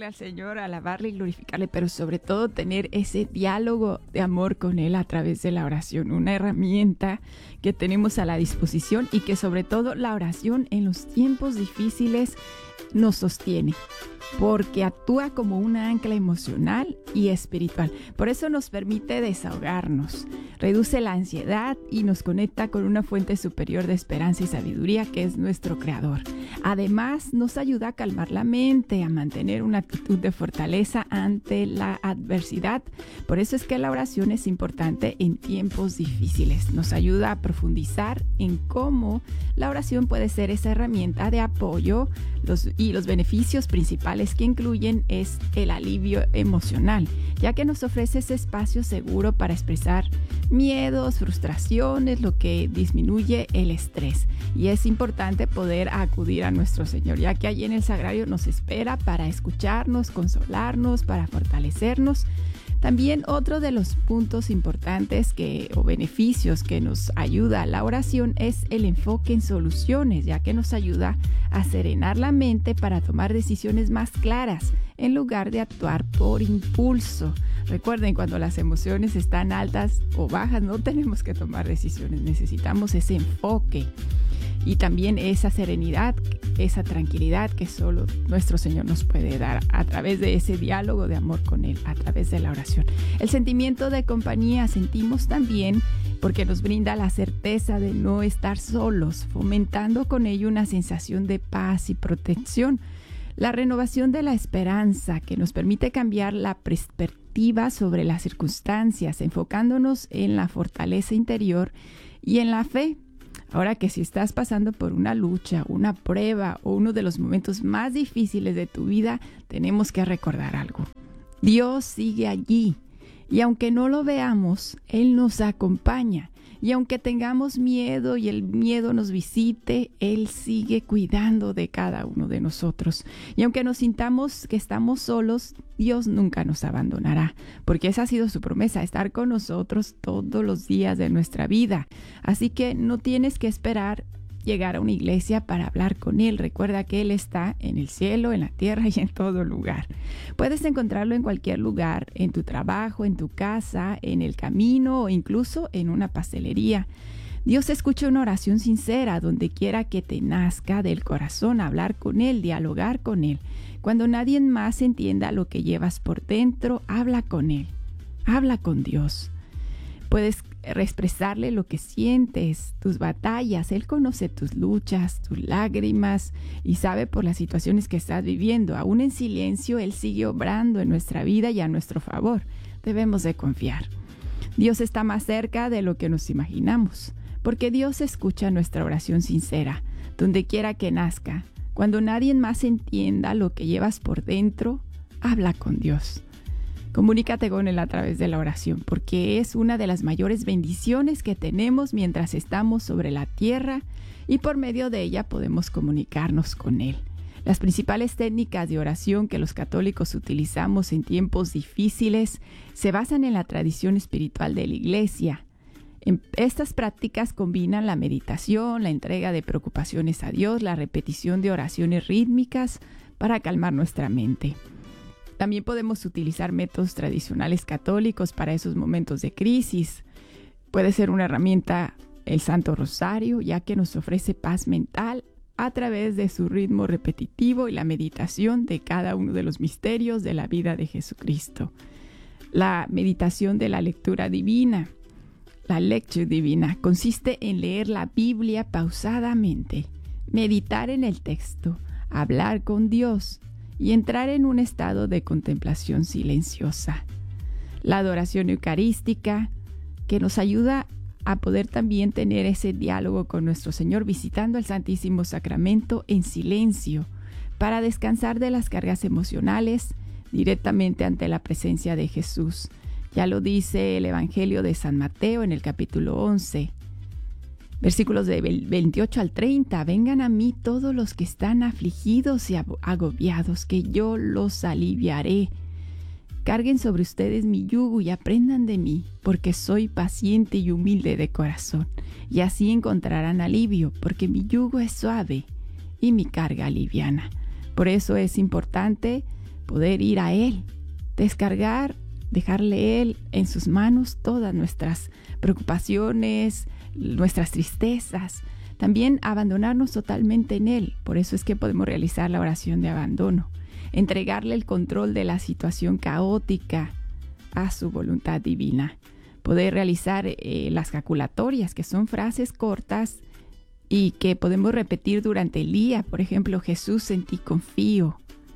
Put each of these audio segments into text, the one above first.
agradarle al Señor, alabarle y glorificarle, pero sobre todo tener ese diálogo de amor con Él a través de la oración, una herramienta que tenemos a la disposición y que sobre todo la oración en los tiempos difíciles nos sostiene, porque actúa como una ancla emocional y espiritual. Por eso nos permite desahogarnos, reduce la ansiedad y nos conecta con una fuente superior de esperanza y sabiduría que es nuestro Creador. Además, nos ayuda a calmar la mente, a mantener una actitud de fortaleza ante la adversidad. Por eso es que la oración es importante en tiempos difíciles. Nos ayuda a profundizar en cómo la oración puede ser esa herramienta de apoyo y los beneficios principales que incluyen es el alivio emocional, ya que nos ofrece ese espacio seguro para expresar miedos, frustraciones, lo que disminuye el estrés. Y es importante poder acudir a nuestro Señor, ya que allí en el sagrario nos espera para escucharnos, consolarnos, para fortalecernos. También otro de los puntos importantes o beneficios que nos ayuda a la oración es el enfoque en soluciones, ya que nos ayuda a serenar la mente para tomar decisiones más claras en lugar de actuar por impulso. Recuerden, cuando las emociones están altas o bajas, no tenemos que tomar decisiones, necesitamos ese enfoque. Y también esa serenidad, esa tranquilidad que solo nuestro Señor nos puede dar a través de ese diálogo de amor con Él, a través de la oración. El sentimiento de compañía sentimos también porque nos brinda la certeza de no estar solos, fomentando con ello una sensación de paz y protección. La renovación de la esperanza que nos permite cambiar la perspectiva sobre las circunstancias, enfocándonos en la fortaleza interior y en la fe. Ahora que si estás pasando por una lucha, una prueba o uno de los momentos más difíciles de tu vida, tenemos que recordar algo. Dios sigue allí y aunque no lo veamos, Él nos acompaña. Y aunque tengamos miedo y el miedo nos visite, Él sigue cuidando de cada uno de nosotros. Y aunque nos sintamos que estamos solos, Dios nunca nos abandonará, porque esa ha sido su promesa, estar con nosotros todos los días de nuestra vida. Así que no tienes que esperar llegar a una iglesia para hablar con Él. Recuerda que Él está en el cielo, en la tierra y en todo lugar. Puedes encontrarlo en cualquier lugar, en tu trabajo, en tu casa, en el camino o incluso en una pastelería. Dios escucha una oración sincera donde quiera que te nazca del corazón hablar con Él, dialogar con Él. Cuando nadie más entienda lo que llevas por dentro, habla con Él, habla con Dios. Puedes expresarle lo que sientes, tus batallas. Él conoce tus luchas, tus lágrimas y sabe por las situaciones que estás viviendo. Aún en silencio, Él sigue obrando en nuestra vida y a nuestro favor. Debemos de confiar. Dios está más cerca de lo que nos imaginamos, porque Dios escucha nuestra oración sincera, donde quiera que nazca. Cuando nadie más entienda lo que llevas por dentro, habla con Dios. Comunícate con Él a través de la oración, porque es una de las mayores bendiciones que tenemos mientras estamos sobre la tierra y por medio de ella podemos comunicarnos con Él. Las principales técnicas de oración que los católicos utilizamos en tiempos difíciles se basan en la tradición espiritual de la Iglesia. Estas prácticas combinan la meditación, la entrega de preocupaciones a Dios, la repetición de oraciones rítmicas para calmar nuestra mente. También podemos utilizar métodos tradicionales católicos para esos momentos de crisis. Puede ser una herramienta el Santo Rosario, ya que nos ofrece paz mental a través de su ritmo repetitivo y la meditación de cada uno de los misterios de la vida de Jesucristo. La meditación de la lectura divina, la lectio divina, consiste en leer la Biblia pausadamente, meditar en el texto, hablar con Dios y entrar en un estado de contemplación silenciosa. La adoración eucarística, que nos ayuda a poder también tener ese diálogo con nuestro Señor, visitando el Santísimo Sacramento en silencio, para descansar de las cargas emocionales directamente ante la presencia de Jesús. Ya lo dice el Evangelio de San Mateo en el capítulo 11. Versículos de 28 al 30. Vengan a mí todos los que están afligidos y agobiados, que yo los aliviaré. Carguen sobre ustedes mi yugo y aprendan de mí, porque soy paciente y humilde de corazón. Y así encontrarán alivio, porque mi yugo es suave y mi carga liviana. Por eso es importante poder ir a Él, descargar, dejarle Él en sus manos todas nuestras preocupaciones, nuestras tristezas. También abandonarnos totalmente en Él. Por eso es que podemos realizar la oración de abandono. Entregarle el control de la situación caótica a su voluntad divina. Poder realizar las jaculatorias, que son frases cortas y que podemos repetir durante el día. Por ejemplo, Jesús, en ti confío.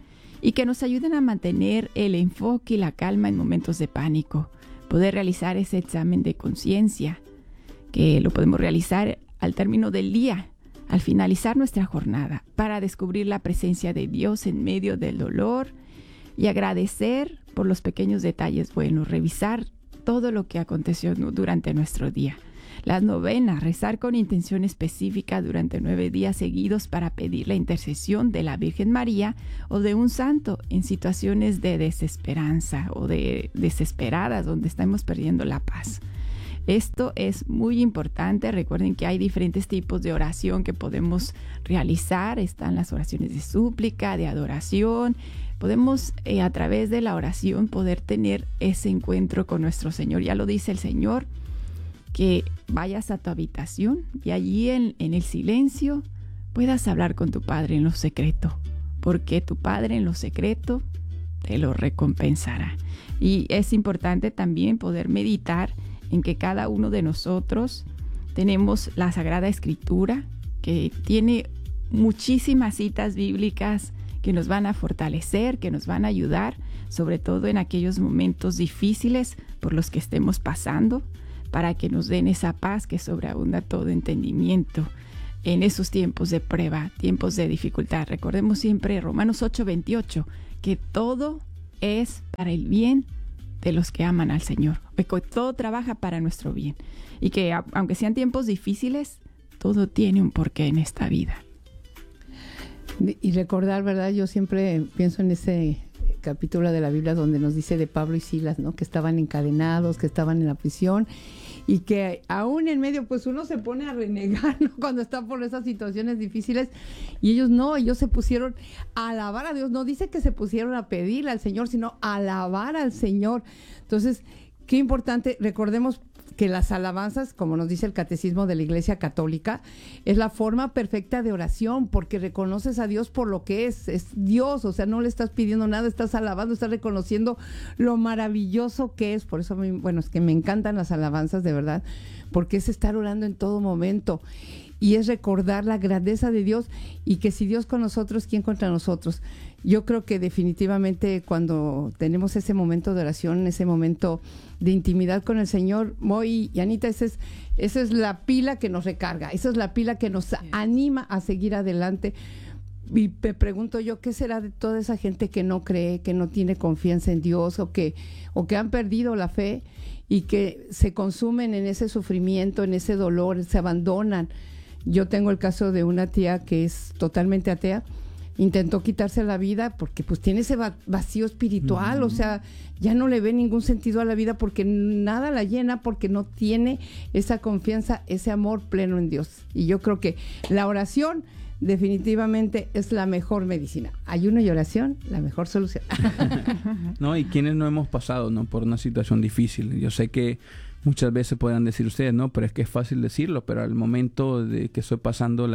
Y que nos ayuden a mantener el enfoque y la calma en momentos de pánico. Poder realizar ese examen de conciencia, que lo podemos realizar al término del día, al finalizar nuestra jornada, para descubrir la presencia de Dios en medio del dolor y agradecer por los pequeños detalles buenos, revisar todo lo que aconteció durante nuestro día. Las novenas, rezar con intención específica durante 9 días seguidos para pedir la intercesión de la Virgen María o de un santo en situaciones de desesperanza o de desesperadas donde estamos perdiendo la paz. Esto es muy importante. Recuerden que hay diferentes tipos de oración que podemos realizar. Están las oraciones de súplica, de adoración. Podemos a través de la oración poder tener ese encuentro con nuestro Señor. Ya lo dice el Señor, que vayas a tu habitación y allí en el silencio puedas hablar con tu Padre en lo secreto, porque tu Padre en lo secreto te lo recompensará. Y es importante también poder meditar en que cada uno de nosotros tenemos la Sagrada Escritura, que tiene muchísimas citas bíblicas que nos van a fortalecer, que nos van a ayudar, sobre todo en aquellos momentos difíciles por los que estemos pasando, para que nos den esa paz que sobreabunda todo entendimiento en esos tiempos de prueba, tiempos de dificultad. Recordemos siempre Romanos 8:28, que todo es para el bien de los que aman al Señor, que todo trabaja para nuestro bien y que aunque sean tiempos difíciles, todo tiene un porqué en esta vida. Y recordar, ¿verdad? Yo siempre pienso en ese capítulo de la Biblia donde nos dice de Pablo y Silas, ¿no? Que estaban encadenados, que estaban en la prisión y que aún en medio, pues uno se pone a renegar, ¿no? Cuando está por esas situaciones difíciles y ellos no, ellos se pusieron a alabar a Dios. No dice que se pusieron a pedirle al Señor, sino a alabar al Señor. Entonces, qué importante, recordemos que las alabanzas, como nos dice el Catecismo de la Iglesia Católica, es la forma perfecta de oración, porque reconoces a Dios por lo que es Dios, o sea, no le estás pidiendo nada, estás alabando, estás reconociendo lo maravilloso que es. Por eso, bueno, es que me encantan las alabanzas, de verdad, porque es estar orando en todo momento. Y es recordar la grandeza de Dios y que si Dios con nosotros, ¿quién contra nosotros? Yo creo que definitivamente cuando tenemos ese momento de oración, ese momento de intimidad con el Señor, Moy y Anita, esa es la pila que nos recarga, esa es la pila que nos anima a seguir adelante. Y me pregunto yo, ¿qué será de toda esa gente que no cree, que no tiene confianza en Dios o que han perdido la fe y que se consumen en ese sufrimiento, en ese dolor, se abandonan? Yo tengo el caso de una tía que es totalmente atea, intentó quitarse la vida porque pues tiene ese vacío espiritual, o sea, ya no le ve ningún sentido a la vida porque nada la llena, porque no tiene esa confianza, ese amor pleno en Dios. Y yo creo que la oración definitivamente es la mejor medicina. Ayuno y oración, la mejor solución. No, y quienes no hemos pasado, ¿no?, por una situación difícil. Yo sé que muchas veces podrán decir ustedes, no, pero es que es fácil decirlo, pero al momento de que estoy pasando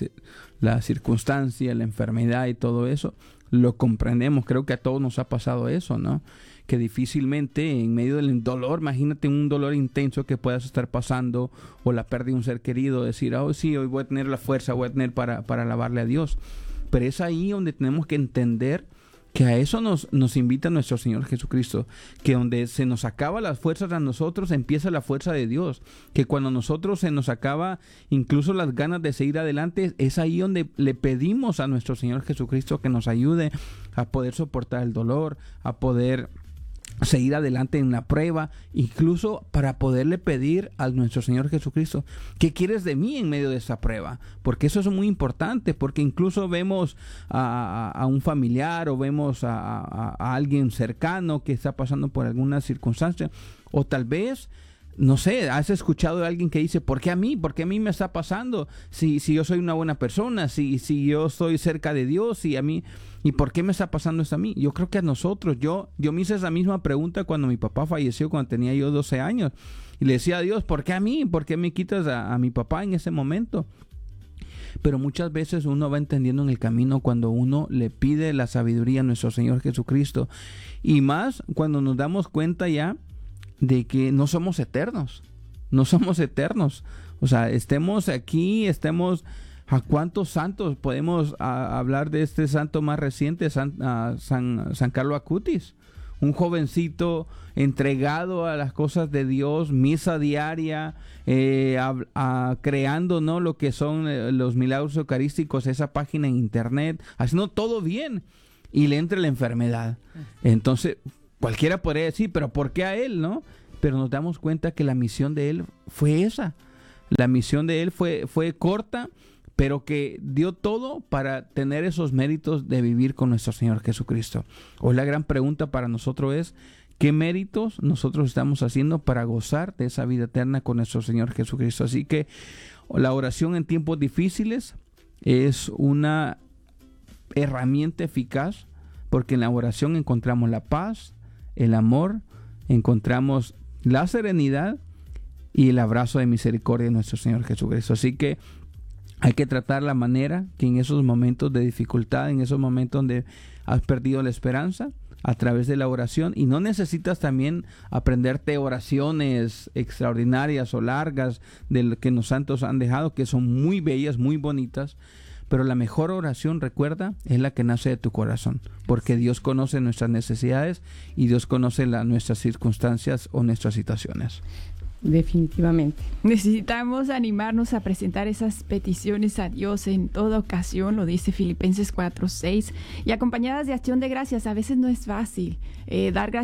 la circunstancia, la enfermedad y todo eso, lo comprendemos. Creo que a todos nos ha pasado eso, ¿no? Que difícilmente en medio del dolor, imagínate un dolor intenso que puedas estar pasando o la pérdida de un ser querido, decir, oh sí, hoy voy a tener la fuerza, voy a tener para alabarle a Dios. Pero es ahí donde tenemos que entender que a eso nos invita nuestro Señor Jesucristo, que donde se nos acaba las fuerzas a nosotros, empieza la fuerza de Dios, que cuando nosotros se nos acaba incluso las ganas de seguir adelante, es ahí donde le pedimos a nuestro Señor Jesucristo que nos ayude a poder soportar el dolor, a poder seguir adelante en la prueba, incluso para poderle pedir a nuestro Señor Jesucristo, ¿qué quieres de mí en medio de esa prueba? Porque eso es muy importante, porque incluso vemos a un familiar o vemos a alguien cercano que está pasando por alguna circunstancia, o tal vez no sé, has escuchado de alguien que dice, ¿por qué a mí? ¿Por qué a mí me está pasando? Si yo soy una buena persona, si yo estoy cerca de Dios, y a mí, ¿y por qué me está pasando esto a mí? Yo creo que a nosotros, yo me hice esa misma pregunta cuando mi papá falleció, cuando tenía yo 12 años. Y le decía a Dios, ¿por qué a mí? ¿Por qué me quitas a mi papá en ese momento? Pero muchas veces uno va entendiendo en el camino cuando uno le pide la sabiduría a nuestro Señor Jesucristo. Y más cuando nos damos cuenta ya de que no somos eternos. No somos eternos. O sea, estemos aquí, ¿a cuántos santos podemos hablar de este santo más reciente, San Carlo Acutis? Un jovencito entregado a las cosas de Dios, misa diaria, creando, ¿no?, lo que son los milagros eucarísticos, esa página en internet, haciendo todo bien, y le entra la enfermedad. Entonces, cualquiera podría decir, ¿pero por qué a él, no? Pero nos damos cuenta que la misión de él fue esa. La misión de él fue corta, pero que dio todo para tener esos méritos de vivir con nuestro Señor Jesucristo. Hoy la gran pregunta para nosotros es, ¿qué méritos nosotros estamos haciendo para gozar de esa vida eterna con nuestro Señor Jesucristo? Así que la oración en tiempos difíciles es una herramienta eficaz, porque en la oración encontramos la paz, el amor, encontramos la serenidad y el abrazo de misericordia de nuestro Señor Jesucristo. Así que hay que tratar la manera que en esos momentos de dificultad, en esos momentos donde has perdido la esperanza, a través de la oración. Y no necesitas también aprenderte oraciones extraordinarias o largas de lo que los santos han dejado, que son muy bellas, muy bonitas. Pero la mejor oración, recuerda, es la que nace de tu corazón, porque Dios conoce nuestras necesidades y Dios conoce nuestras circunstancias o nuestras situaciones. Definitivamente. Necesitamos animarnos a presentar esas peticiones a Dios en toda ocasión, lo dice Filipenses 4:6, y acompañadas de acción de gracias. A veces no es fácil dar gracias